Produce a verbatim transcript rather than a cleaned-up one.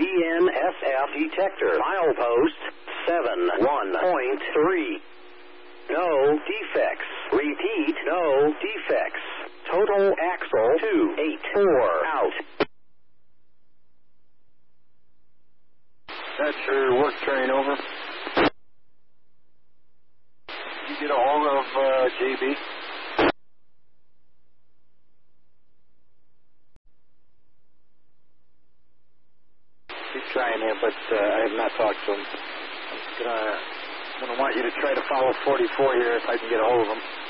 D N S F detector. Milepost seven one point three. No defects. Repeat, no defects. Total axle two eight four out. That's your work train over. You get a hold of uh, J B. He's trying here, but uh, I have not talked to him. I'm gonna, I'm gonna want you to try to follow forty-four here if I can get a hold of him.